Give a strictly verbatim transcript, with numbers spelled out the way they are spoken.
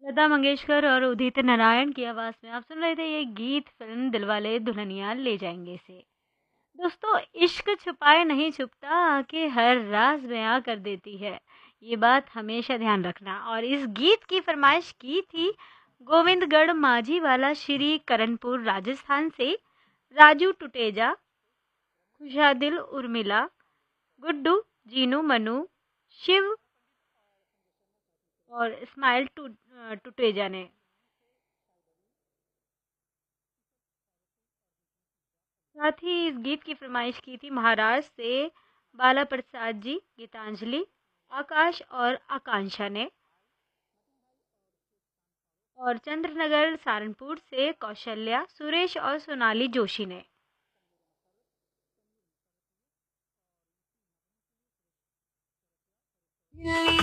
लता मंगेशकर और उदित नारायण की आवाज़ में आप सुन रहे थे ये गीत फिल्म दिलवाले दुल्हनिया ले जाएंगे से। दोस्तों, इश्क छुपाए नहीं छुपता, आके हर राज बयां कर देती है। ये बात हमेशा ध्यान रखना। और इस गीत की फरमाइश की थी गोविंदगढ़ माझी वाला श्री करणपुर राजस्थान से राजू टुटेजा, खुशादिल उर्मिला, गुड्डू, जीनू, मनु, शिव और इस्माइल टू टुटेजा ने। साथ ही इस गीत की फरमाइश की थी महाराष्ट्र से बाला प्रसाद जी, गीतांजलि, आकाश और आकांक्षा ने। और चंद्रनगर सहारनपुर से कौशल्या, सुरेश और सोनाली जोशी ने।